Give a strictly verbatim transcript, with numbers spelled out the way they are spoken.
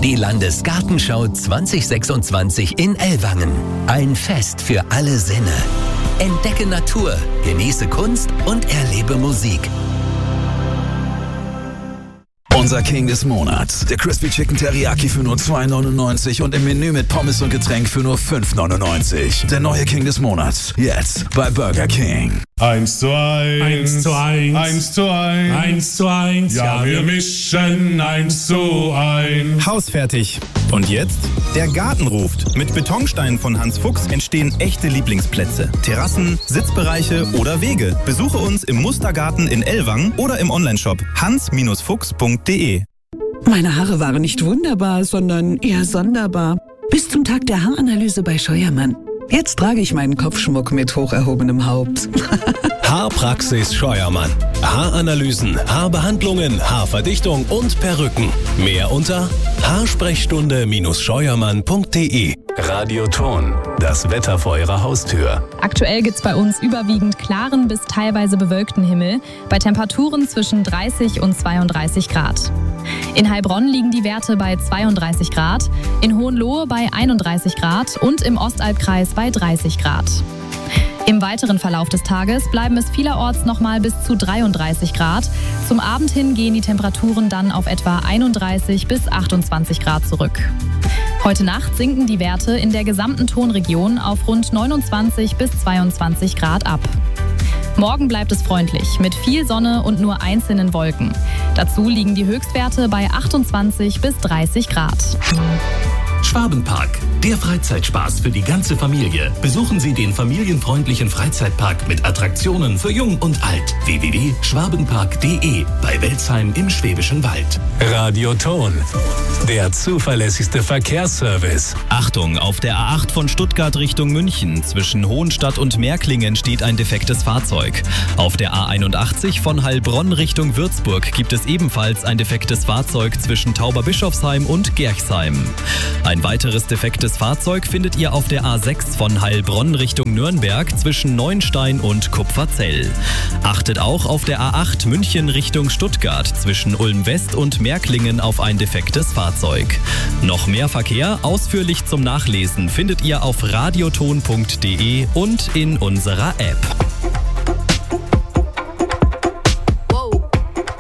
Die Landesgartenschau zwanzig sechsundzwanzig in Ellwangen. Ein Fest für alle Sinne. Entdecke Natur, genieße Kunst und erlebe Musik. Unser King des Monats. Der Crispy Chicken Teriyaki für nur zwei neunundneunzig und im Menü mit Pommes und Getränk für nur fünf neunundneunzig. Der neue King des Monats. Jetzt bei Burger King. Eins zu eins. Eins zu eins. Eins zu eins. Eins zu eins. Ja, wir mischen eins zu eins. Hausfertig. Und jetzt? Der Garten ruft. Mit Betonsteinen von Hans Fuchs entstehen echte Lieblingsplätze. Terrassen, Sitzbereiche oder Wege. Besuche uns im Mustergarten in Ellwangen oder im Onlineshop hans Fuchs punkt de. Meine Haare waren nicht wunderbar, sondern eher sonderbar. Bis zum Tag der Haaranalyse bei Scheuermann. Jetzt trage ich meinen Kopfschmuck mit hoch erhobenem Haupt. Haarpraxis Scheuermann. Haaranalysen, Haarbehandlungen, Haarverdichtung und Perücken. Mehr unter haarsprechstunde Scheuermann punkt de. Radioton, das Wetter vor Ihrer Haustür. Aktuell gibt's bei uns überwiegend klaren bis teilweise bewölkten Himmel, bei Temperaturen zwischen dreißig und zweiunddreißig Grad. In Heilbronn liegen die Werte bei zweiunddreißig Grad, in Hohenlohe bei einunddreißig Grad und im Ostalbkreis bei dreißig Grad. Im weiteren Verlauf des Tages bleiben es vielerorts nochmal bis zu dreiunddreißig Grad. Zum Abend hin gehen die Temperaturen dann auf etwa einunddreißig bis achtundzwanzig Grad zurück. Heute Nacht sinken die Werte in der gesamten Tonregion auf rund neunundzwanzig bis zweiundzwanzig Grad ab. Morgen bleibt es freundlich, mit viel Sonne und nur einzelnen Wolken. Dazu liegen die Höchstwerte bei achtundzwanzig bis dreißig Grad. Schwabenpark, der Freizeitspaß für die ganze Familie. Besuchen Sie den familienfreundlichen Freizeitpark mit Attraktionen für Jung und Alt. w w w punkt schwabenpark punkt de bei Welzheim im Schwäbischen Wald. Radioton, der zuverlässigste Verkehrsservice. Achtung, auf der A acht von Stuttgart Richtung München zwischen Hohenstadt und Märklingen steht ein defektes Fahrzeug. Auf der A einundachtzig von Heilbronn Richtung Würzburg gibt es ebenfalls ein defektes Fahrzeug zwischen Tauberbischofsheim und Gerchsheim. Ein weiteres defektes Fahrzeug findet ihr auf der A sechs von Heilbronn Richtung Nürnberg zwischen Neuenstein und Kupferzell. Achtet auch auf der A acht München Richtung Stuttgart zwischen Ulm West und Märklingen auf ein defektes Fahrzeug. Noch mehr Verkehr ausführlich zum Nachlesen findet ihr auf radioton punkt de und in unserer App.